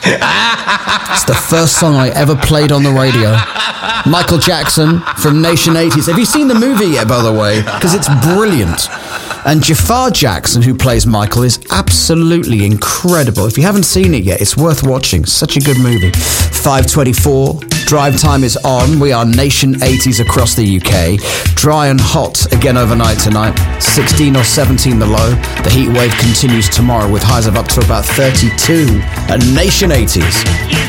It's the first song I ever played on the radio. Michael Jackson from Nation 80s. Have you seen the movie yet, by the way? Because it's brilliant. And Jafar Jackson, who plays Michael, is absolutely incredible. If you haven't seen it yet, it's worth watching. Such a good movie. 5:24. Drive time is on. We are Nation 80s across the UK. Dry and hot again overnight tonight. 16 or 17 the low. The heat wave continues tomorrow with highs of up to about 32 at Nation 80s.